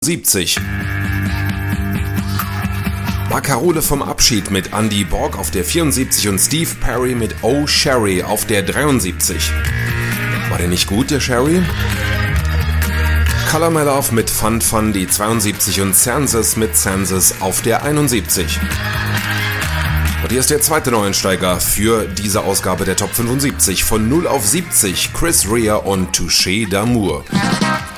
70. Barkarole vom Abschied mit Andy Borg auf der 74 und Steve Perry mit Oh Sherry auf der 73. War der nicht gut, der Sherry? Color My Love mit Fun Fun die 72 und Census mit Census auf der 71. Und hier ist der zweite Neuensteiger für diese Ausgabe der Top 75 von 0 auf 70, Chris Rea und Touché d'Amour.